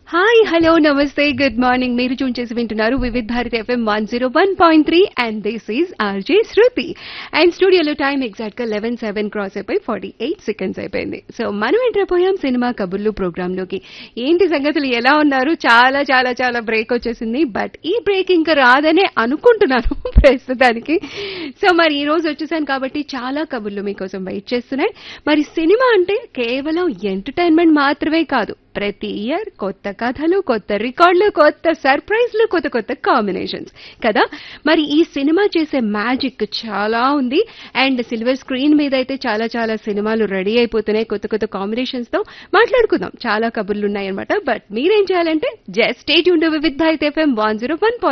Hi hello నమస్తే good morning మీరు tune చేసి వింటున్నారు Vividh Bharati FM 101.3 and this is RJ Shruti and స్టూడియోలో టైం ఎగ్జాక్ట్ గా 11:07 క్రాస్ అయిపోయి 48 సెకండ్స్ అయిపోయింది. సో మనం ఎంటర్ అయిపోయాం సినిమా కబుర్లు ప్రోగ్రామ్ లోకి. ఏంటి సంగతులు ఎలా ఉన్నారు? చాలా చాలా చాలా బ్రేక్ వచ్చేసింది, బట్ ఈ బ్రేక్ ఇంకా రాదనే అనుకుంటున్నాను ప్రస్తుతానికి. సో మరి ఈ రోజు వచ్చేసాను కాబట్టి చాలా కబుర్లు మీకోసం వెయిట్ చేస్తున్నాయి. మరి సినిమా అంటే కేవలం ఎంటర్టైన్మెంట్ మాత్రమే కాదు, ప్రతి ఇయర్ కొత్త కథలు, కొత్త రికార్డులు, కొత్త సర్ప్రైజ్లు, కొత్త కొత్త కాంబినేషన్స్ కదా. మరి ఈ సినిమా చేసే మ్యాజిక్ చాలా ఉంది. అండ్ సిల్వర్ స్క్రీన్ మీద అయితే చాలా చాలా సినిమాలు రెడీ అయిపోతున్నాయి కొత్త కొత్త కాంబినేషన్స్ తో. మాట్లాడుకుందాం, చాలా కబుర్లు ఉన్నాయన్నమాట. బట్ మీరేం చేయాలంటే just stay tuned with Bharati FM 101.